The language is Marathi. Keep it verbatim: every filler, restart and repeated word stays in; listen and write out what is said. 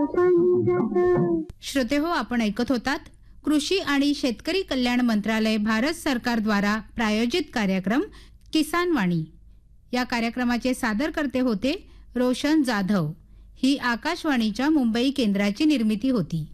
श्रोते हो, आपण ऐकत होतात कृषी आणि शेतकरी कल्याण मंत्रालय भारत सरकार द्वारा प्रायोजित कार्यक्रम किसान वाणी. या कार्यक्रमाचे सादर करते होते रोशन जाधव. ही आकाशवाणीच्या मुंबई केंद्राची निर्मिती होती.